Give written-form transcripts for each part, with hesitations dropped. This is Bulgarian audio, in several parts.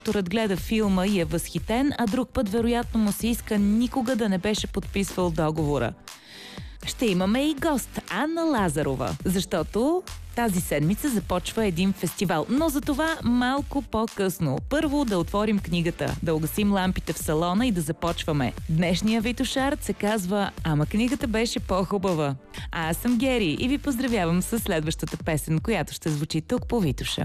Авторът гледа филма и е възхитен, а друг път вероятно му се иска никога да не беше подписвал договора. Ще имаме и гост, Анна Лазарова, защото тази седмица започва един фестивал, но за това малко по-късно. Първо да отворим книгата, да угасим лампите в салона и да започваме. Днешния Витошард се казва "Ама книгата беше по-хубава". А аз съм Гери и ви поздравявам с следващата песен, която ще звучи тук по Витоша.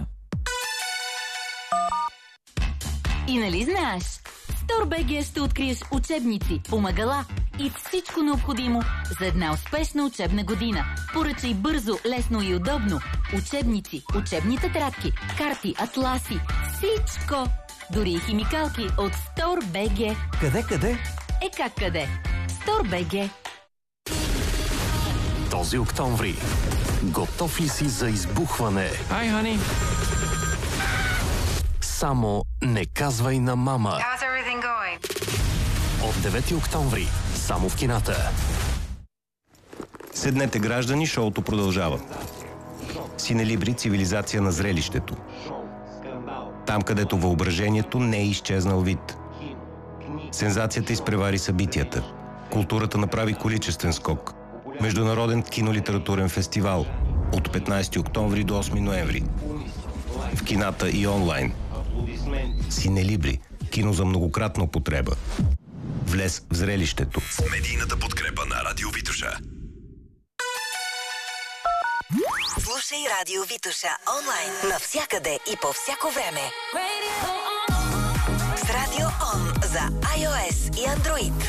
И нали знаеш? В Tor.bg ще откриеш учебници, помагала и всичко необходимо за една успешна учебна година. Поръчай бързо, лесно и удобно. Учебници, учебни тетрадки, карти, атласи, всичко! Дори и химикалки от Tor.bg. Къде? Как къде? Tor.bg. Този октомври готов ли си за избухване? Hi, honey. Само не казвай на мама. How's everything going? От 9 октомври само в кината. Седнете, граждани, шоуто продължава. Синелибри, цивилизация на зрелището. Там, където въображението не е изчезнал вид. Сензацията изпревари събитията. Културата направи количествен скок. Международен кинолитературен фестивал от 15 октомври до 8 ноември. В кината и онлайн. Синелибри. Кино за многократна употреба. Влез в зрелището. С медийната подкрепа на Радио Витоша. Слушай Радио Витоша онлайн навсякъде и по всяко време. С Радио Он за iOS и Android.